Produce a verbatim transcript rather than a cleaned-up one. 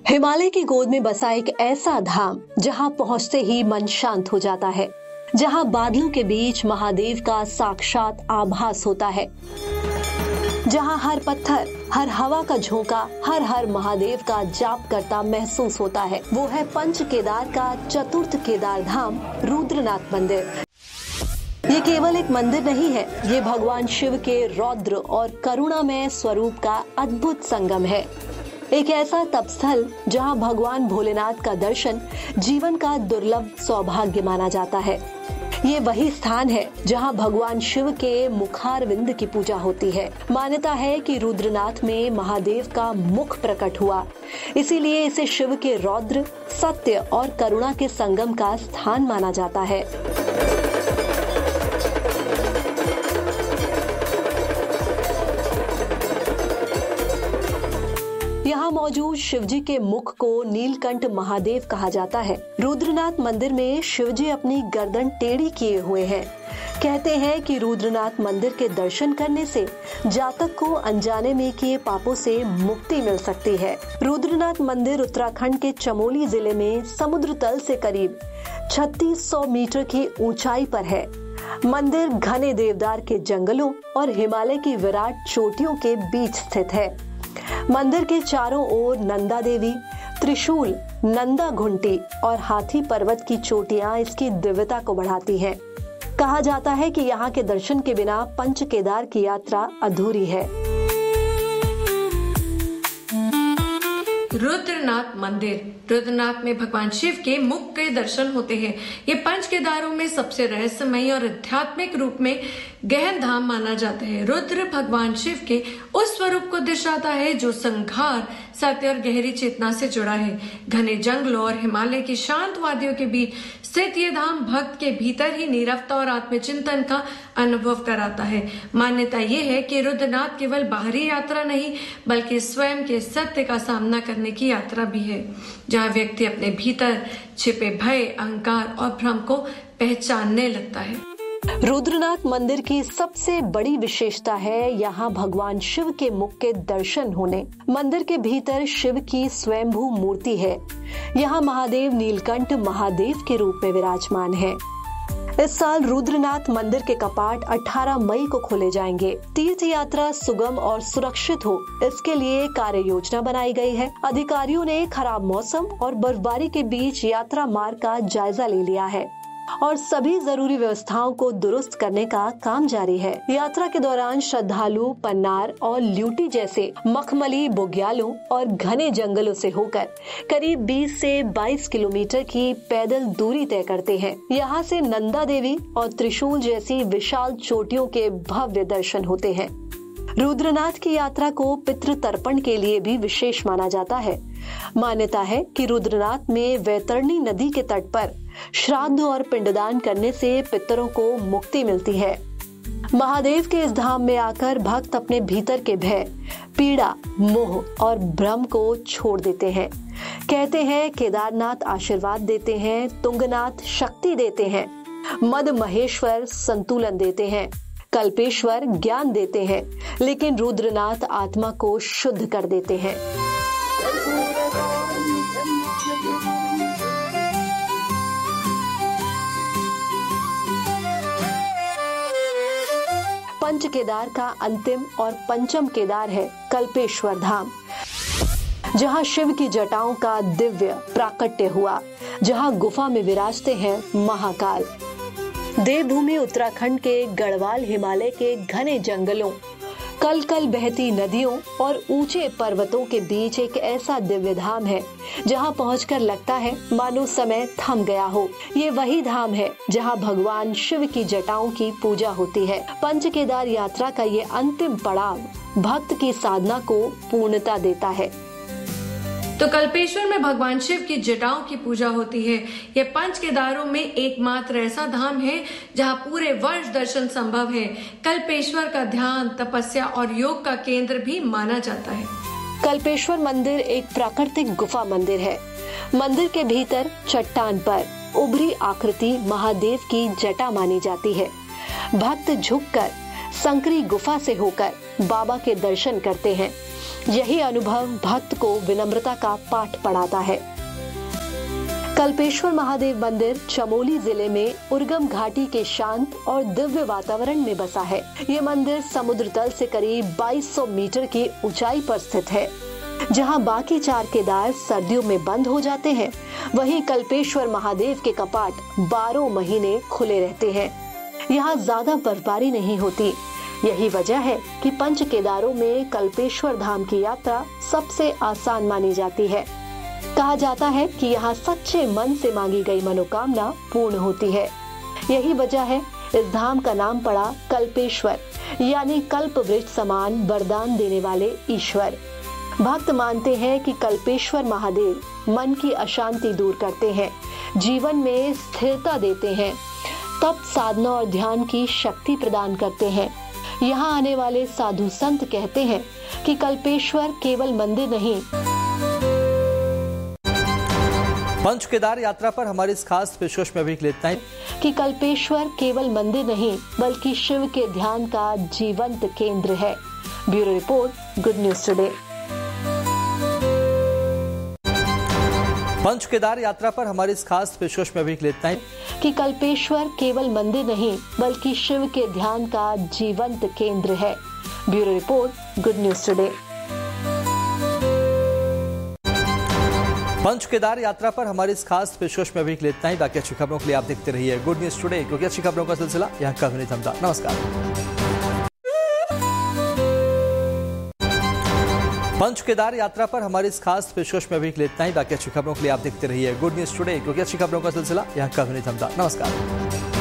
हिमालय की गोद में बसा एक ऐसा धाम जहां पहुंचते ही मन शांत हो जाता है, जहां बादलों के बीच महादेव का साक्षात आभास होता है, जहां हर पत्थर, हर हवा का झोंका, हर हर महादेव का जाप करता महसूस होता है। वो है पंच केदार का चतुर्थ केदार धाम रुद्रनाथ मंदिर। ये केवल एक मंदिर नहीं है, ये भगवान शिव के रौद्र और करुणामय स्वरूप का अद्भुत संगम है। एक ऐसा तपस्थल जहां भगवान भोलेनाथ का दर्शन जीवन का दुर्लभ सौभाग्य माना जाता है। ये वही स्थान है जहां भगवान शिव के मुखारविंद की पूजा होती है। मान्यता है कि रुद्रनाथ में महादेव का मुख प्रकट हुआ, इसीलिए इसे शिव के रौद्र, सत्य और करुणा के संगम का स्थान माना जाता है। यहाँ मौजूद शिवजी के मुख को नीलकंठ महादेव कहा जाता है। रुद्रनाथ मंदिर में शिवजी अपनी गर्दन टेढ़ी किए हुए हैं। कहते हैं कि रुद्रनाथ मंदिर के दर्शन करने से जातक को अनजाने में किए पापों से मुक्ति मिल सकती है। रुद्रनाथ मंदिर उत्तराखंड के चमोली जिले में समुद्र तल से करीब छत्तीस सौ मीटर की ऊंचाई पर है। मंदिर घने देवदार के जंगलों और हिमालय की विराट चोटियों के बीच स्थित है। मंदिर के चारों ओर नंदा देवी, त्रिशूल, नंदा घुंटी और हाथी पर्वत की चोटियां इसकी दिव्यता को बढ़ाती हैं। कहा जाता है कि यहाँ के दर्शन के बिना पंच केदार की यात्रा अधूरी है। रुद्रनाथ मंदिर। रुद्रनाथ में भगवान शिव के मुख के दर्शन होते हैं। ये पंच केदारों में सबसे रहस्यमयी और आध्यात्मिक रूप में गहन धाम माना जाता है। रुद्र भगवान शिव के उस स्वरूप को दर्शाता है जो संघार, सत्य और गहरी चेतना से जुड़ा है। घने जंगलों और हिमालय की शांत वादियों के बीच स्थित ये धाम भक्त के भीतर ही नीरवता और आत्मचिंतन का अनुभव कराता है। मान्यता ये है कि रुद्रनाथ केवल बाहरी यात्रा नहीं, बल्कि स्वयं के सत्य का सामना करने की यात्रा भी है, जहाँ व्यक्ति अपने भीतर छिपे भय, अहंकार और भ्रम को पहचानने लगता है। रुद्रनाथ मंदिर की सबसे बड़ी विशेषता है यहाँ भगवान शिव के मुख के दर्शन होने। मंदिर के भीतर शिव की स्वयंभू मूर्ति है। यहाँ महादेव नीलकंठ महादेव के रूप में विराजमान है। इस साल रुद्रनाथ मंदिर के कपाट अठारह मई को खोले जाएंगे। तीर्थ यात्रा सुगम और सुरक्षित हो, इसके लिए कार्य योजना बनाई गई है। अधिकारियों ने खराब मौसम और बर्फबारी के बीच यात्रा मार्ग का जायजा ले लिया है और सभी जरूरी व्यवस्थाओं को दुरुस्त करने का काम जारी है। यात्रा के दौरान श्रद्धालु पन्नार और ल्यूटी जैसे मखमली बुग्यालों और घने जंगलों से होकर करीब बीस से बाईस किलोमीटर की पैदल दूरी तय करते हैं। यहाँ से नंदा देवी और त्रिशूल जैसी विशाल चोटियों के भव्य दर्शन होते हैं। रुद्रनाथ की यात्रा को पितृ तर्पण के लिए भी विशेष माना जाता है। मान्यता है कि रुद्रनाथ में वैतरणी नदी के तट पर श्राद्ध और पिंडदान करने से पितरों को मुक्ति मिलती है। महादेव के इस धाम में आकर भक्त अपने भीतर के भय, पीड़ा, मोह और भ्रम को छोड़ देते हैं। कहते हैं केदारनाथ आशीर्वाद देते हैं, तुंगनाथ शक्ति देते हैं, मद महेश्वर संतुलन देते हैं, कल्पेश्वर ज्ञान देते हैं, लेकिन रुद्रनाथ आत्मा को शुद्ध कर देते हैं। पंच केदार का अंतिम और पंचम केदार है कल्पेश्वर धाम, जहां शिव की जटाओं का दिव्य प्राकट्य हुआ, जहां गुफा में विराजते हैं महाकाल। देवभूमि उत्तराखंड के गढ़वाल हिमालय के घने जंगलों, कल कल बहती नदियों और ऊंचे पर्वतों के बीच एक ऐसा दिव्य धाम है जहां पहुंचकर लगता है मानो समय थम गया हो। ये वही धाम है जहां भगवान शिव की जटाओं की पूजा होती है। पंच केदार यात्रा का ये अंतिम पड़ाव भक्त की साधना को पूर्णता देता है। तो कल्पेश्वर में भगवान शिव की जटाओं की पूजा होती है। यह पंच केदारों में एकमात्र ऐसा धाम है जहां पूरे वर्ष दर्शन संभव है। कल्पेश्वर का ध्यान, तपस्या और योग का केंद्र भी माना जाता है। कल्पेश्वर मंदिर एक प्राकृतिक गुफा मंदिर है। मंदिर के भीतर चट्टान पर उभरी आकृति महादेव की जटा मानी जाती है। भक्त झुककर संकरी गुफा से होकर बाबा के दर्शन करते हैं। यही अनुभव भक्त को विनम्रता का पाठ पढ़ाता है। कल्पेश्वर महादेव मंदिर चमोली जिले में उर्गम घाटी के शांत और दिव्य वातावरण में बसा है। ये मंदिर समुद्र तल से करीब बाईस सौ मीटर की ऊंचाई पर स्थित है। जहां बाकी चार केदार सर्दियों में बंद हो जाते हैं, वहीं कल्पेश्वर महादेव के कपाट बारह महीने खुले रहते हैं। यहाँ ज्यादा बर्फबारी नहीं होती। यही वजह है कि पंच केदारों में कल्पेश्वर धाम की यात्रा सबसे आसान मानी जाती है। कहा जाता है कि यहाँ सच्चे मन से मांगी गई मनोकामना पूर्ण होती है। यही वजह है इस धाम का नाम पड़ा कल्पेश्वर, यानी कल्प वृक्ष समान वरदान देने वाले ईश्वर। भक्त मानते हैं कि कल्पेश्वर महादेव मन की अशांति दूर करते हैं, जीवन में स्थिरता देते हैं, तप साधना और ध्यान की शक्ति प्रदान करते हैं। यहाँ आने वाले साधु संत कहते हैं कि कल्पेश्वर केवल मंदिर नहीं। पंच केदार यात्रा पर हमारी इस खास पेशकश में अभी लेते हैं कि कल्पेश्वर केवल मंदिर नहीं बल्कि शिव के ध्यान का जीवंत केंद्र है। Bureau report, good news today. Panch Kedar यात्रा पर हमारी इस खास पेशकश में अभी लेते हैं कि कल्पेश्वर केवल मंदिर नहीं बल्कि शिव के ध्यान का जीवंत केंद्र है। Bureau report, good news today. Panch Kedar यात्रा पर हमारी इस खास पेशकश में अभी लेते हैं। बाकी अच्छी खबरों के लिए आप देखते रहिए गुड न्यूज टुडे, क्योंकि अच्छी खबरों का सिलसिला यहाँ कभी नहीं थमता। नमस्कार। पंच केदार यात्रा पर हमारी इस खास पेशकश में अभी लेते हैं। बाकी अच्छी खबरों के लिए आप देखते रहिए गुड न्यूज टुडे, क्योंकि अच्छी खबरों का सिलसिला यहाँ कभी नहीं थमता। नमस्कार।